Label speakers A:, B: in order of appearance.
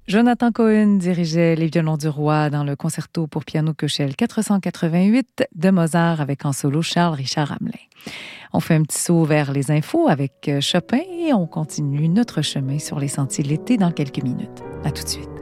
A: Jonathan Cohen dirigeait les violons du roi dans le concerto pour piano Köchel 488 de Mozart avec en solo Charles-Richard Hamelin. On fait un petit saut vers les infos avec Chopin et on continue notre chemin sur les sentiers de l'été dans quelques minutes. À tout de suite.